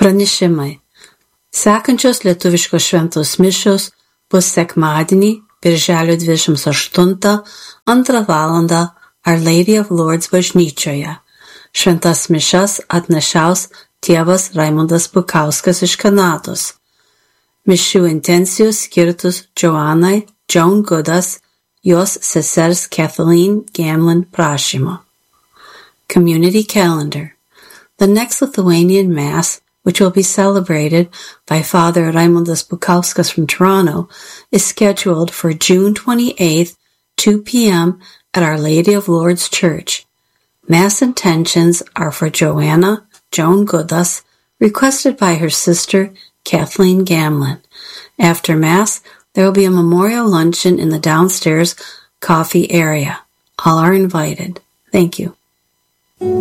Pranešimai. Sekančios lietuviškos šventos mišios bus sekmadienį, birželio 28, 2 valandą Our Lady of Lourdes bažnyčioje. Šventas mišias atnešiaus tėvas Raimundas Bukauskas iš Kanados. Mišių intencijos skirtus Joanai Joan Goodas, jos sesers Kathleen Gamlin prašymo. Community Calendar. The next Lithuanian Mass, which will be celebrated by Father Raimundas Bukauskas from Toronto, is scheduled for June 28th, 2 p.m. at Our Lady of Lourdes Church. Mass intentions are for Joanna Joan Goodas, requested by her sister Kathleen Gamlin. After Mass, there will be a memorial luncheon in the downstairs coffee area. All are invited. Thank you.